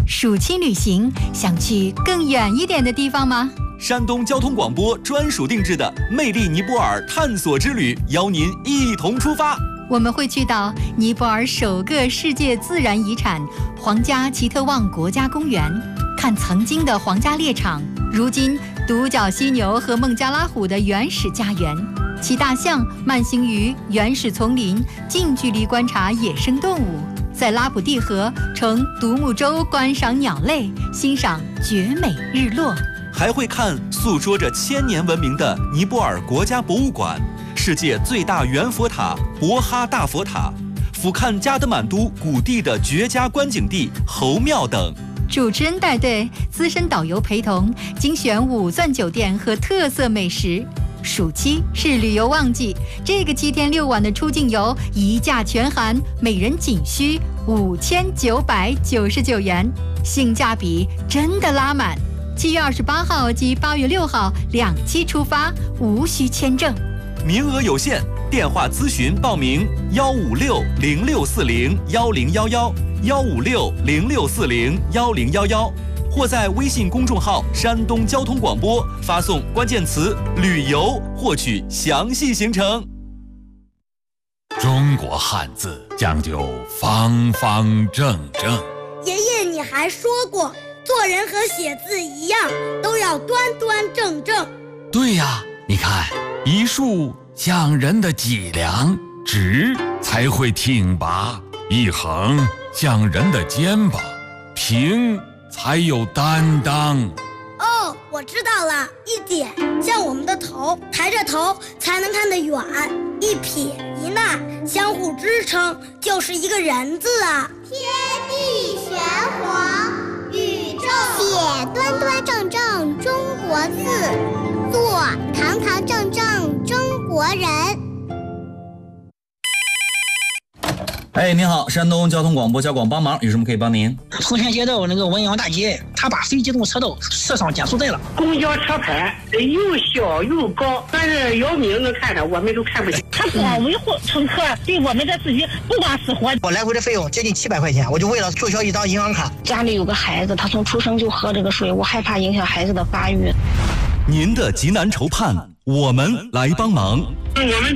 暑期旅行，想去更远一点的地方吗？ 山东交通广播专属定制的魅力尼泊尔探索之旅，邀您一同出发。 我们会去到尼泊尔首个世界自然遗产皇家奇特旺国家公园，看曾经的皇家猎场，如今独角犀牛和孟加拉虎的原始家园，骑大象慢行于原始丛林，近距离观察野生动物，在拉普蒂河乘独木舟观赏鸟类，欣赏绝美日落。 还会看诉说着1000年文明的尼泊尔国家博物馆，世界最大圆佛塔博哈大佛塔，俯瞰加德满都谷地的绝佳观景地侯庙等。 主持人带队，资深导游陪同，精选5钻酒店和特色美食。暑期是旅游旺季，这个7天6晚的出境游一价全含，每人仅需5999元，性价比真的拉满。7月28号及8月6号2期出发，无需签证， 名额有限，电话咨询报名15606401011，15606401011，或在微信公众号山东交通广播发送关键词旅游获取详细行程。 中国汉字讲究方方正正。 爷爷你还说过，做人和写字一样，都要端端正正。 对呀，你看，一竖像人的脊梁，直才会挺拔；一横像人的肩膀，平才有担当。 哦，我知道了，一点像我们的头，抬着头才能看得远；一撇一捺相互支撑，就是一个人字啊。 天地玄黄，宇宙写端端正正中国字，做堂堂正正中国人。 哎，您好，山东交通广播交广帮忙，有什么可以帮您？ 丰田街道那个文阳大街，他把非机动车道设上减速带了。 公交车牌又小又高，但是姚明能看着，我们都看不见。 他光维护乘客对我们的自己不管死活。 我来回的费用接近700块钱，我就为了注销一张银行卡。 家里有个孩子，他从出生就喝这个水，我害怕影响孩子的发育。 您的急难愁盼，我们来帮忙。 我们